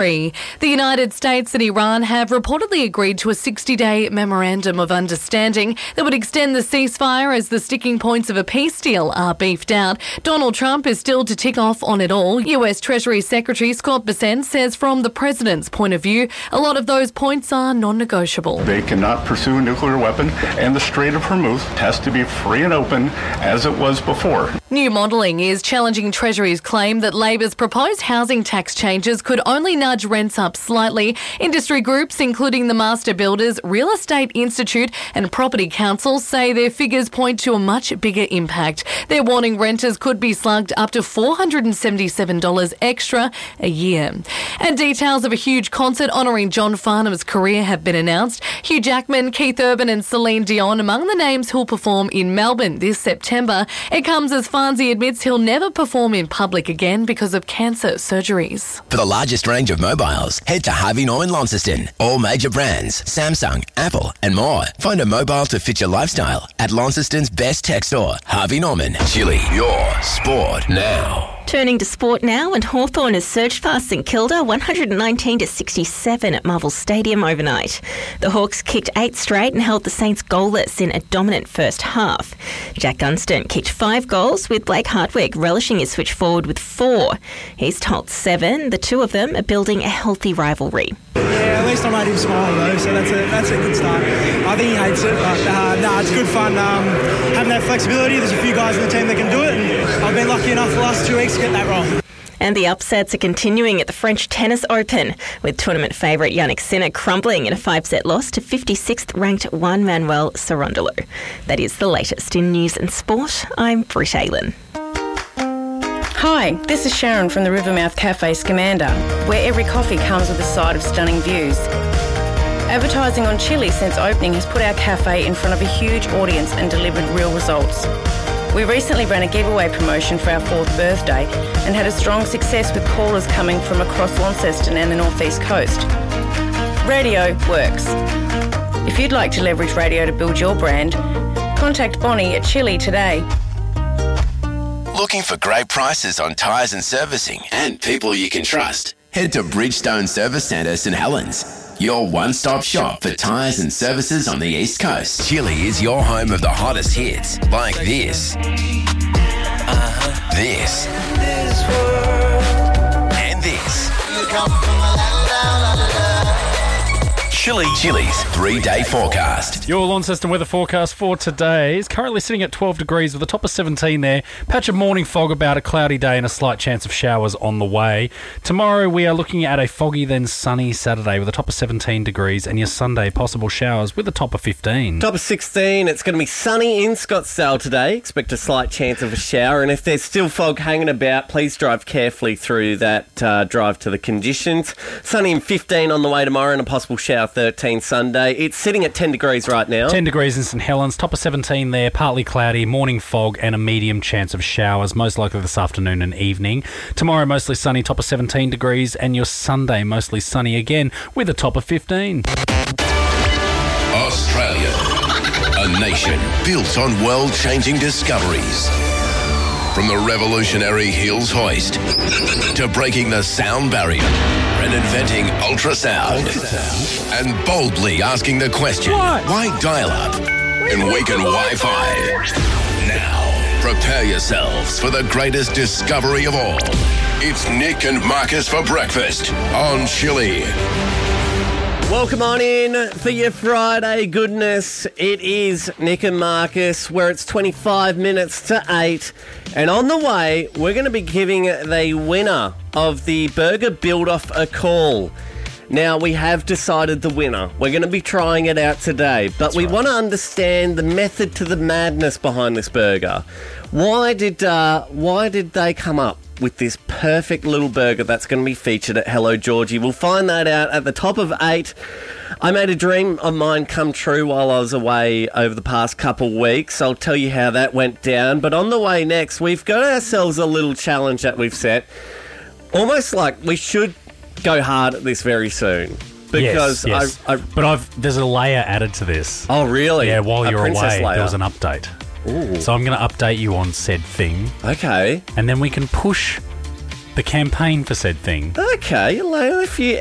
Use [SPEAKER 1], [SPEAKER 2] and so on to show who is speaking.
[SPEAKER 1] The United States and Iran have reportedly agreed to a 60-day memorandum of understanding that would extend the ceasefire as the sticking points of a peace deal are beefed out. Donald Trump is still to tick off on it all. US Treasury Secretary Scott Bessent says from the president's point of view, a lot of those points are non-negotiable.
[SPEAKER 2] They cannot pursue a nuclear weapon, and the Strait of Hormuz has to be free and open as it was before.
[SPEAKER 1] New modelling is challenging Treasury's claim that Labor's proposed housing tax changes could only nudge rents up slightly. Industry groups, including the Master Builders, Real Estate Institute and Property Council, say their figures point to a much bigger impact. They're warning renters could be slugged up to $477 extra a year. And details of a huge concert honouring John Farnham's career have been announced. Hugh Jackman, Keith Urban and Celine Dion among the names who'll perform in Melbourne this September. It comes as Farnsey admits he'll never perform in public again because of cancer surgeries.
[SPEAKER 3] For the largest range of mobiles, head to Harvey Norman Launceston. All major brands, Samsung, Apple and more. Find a mobile to fit your lifestyle at Launceston's best tech store, Harvey Norman. Chili, your sport now.
[SPEAKER 4] Turning to sport now, and Hawthorn has surged past St Kilda 119-67 at Marvel Stadium overnight. The Hawks kicked 8 straight and held the Saints goalless in a dominant first half. Jack Gunston kicked 5 goals, with Blake Hartwig relishing his switch forward with 4. He's told 7. The two of them are building a healthy rivalry.
[SPEAKER 5] Yeah, at least I made him smile though, so that's a good start. I think he hates it, but it's good fun having that flexibility. There's a few guys in the team that can do it, and I've been lucky enough the last 2 weeks to get that role.
[SPEAKER 4] And the upsets are continuing at the French Tennis Open, with tournament favourite Jannik Sinner crumbling in a 5-set loss to 56th-ranked Juan Manuel Cerundolo. That is the latest in news and sport. I'm Britt Aylen.
[SPEAKER 6] Hi, this is Sharon from the Rivermouth Cafe Scamander, where every coffee comes with a side of stunning views. Advertising on Chili since opening has put our cafe in front of a huge audience and delivered real results. We recently ran a giveaway promotion for our 4th birthday and had a strong success with callers coming from across Launceston and the North East Coast. Radio works. If you'd like to leverage radio to build your brand, contact Bonnie at Chili today.
[SPEAKER 3] Looking for great prices on tyres and servicing and people you can trust? Head to Bridgestone Service Centre St Helens, your one-stop shop for tyres and services on the East Coast. Chili is your home of the hottest hits like this, this, and this. Chili's 3-day forecast.
[SPEAKER 7] Your Launceston weather forecast for today is currently sitting at 12 degrees with a top of 17 there. Patch of morning fog about a cloudy day and a slight chance of showers on the way. Tomorrow we are looking at a foggy then sunny Saturday with a top of 17 degrees, and your Sunday possible showers with a top of 15.
[SPEAKER 8] Top of 16. It's going to be sunny in Scottsdale today. Expect a slight chance of a shower, and if there's still fog hanging about, please drive carefully through that drive to the conditions. Sunny and 15 on the way tomorrow and a possible shower 13 Sunday. It's sitting at 10 degrees right now.
[SPEAKER 7] 10 degrees in St Helens, top of 17 there, partly cloudy, morning fog and a medium chance of showers, most likely this afternoon and evening. Tomorrow mostly sunny, top of 17 degrees, and your Sunday mostly sunny again with a top of 15.
[SPEAKER 3] Australia, a nation built on world-changing discoveries. From the revolutionary Hills hoist to breaking the sound barrier and inventing ultrasound. And boldly asking the question, why dial-up and weaken Wi-Fi? Now, prepare yourselves for the greatest discovery of all. It's Nick and Marcus for breakfast on Chili.
[SPEAKER 8] Welcome on in for your Friday goodness. It is Nick and Marcus, where it's 25 minutes to 8. And on the way, we're going to be giving the winner of the Burger Build-Off a call. Now, we have decided the winner. We're going to be trying it out today, but we want to understand the method to the madness behind this burger. Why did they come up with this perfect little burger that's going to be featured at Hello Georgie? We'll find that out at the top of 8. I made a dream of mine come true while I was away over the past couple weeks. I'll tell you how that went down. But on the way next, we've got ourselves a little challenge that we've set. Almost like we should go hard at this very soon. Because
[SPEAKER 7] yes. But there's a layer added to this.
[SPEAKER 8] Oh, really?
[SPEAKER 7] Yeah, while you're away,
[SPEAKER 8] layer.
[SPEAKER 7] there was an update.
[SPEAKER 8] Ooh.
[SPEAKER 7] So I'm going to update you on said thing.
[SPEAKER 8] Okay.
[SPEAKER 7] And then we can push the campaign for said thing.
[SPEAKER 8] Okay, you're laying a few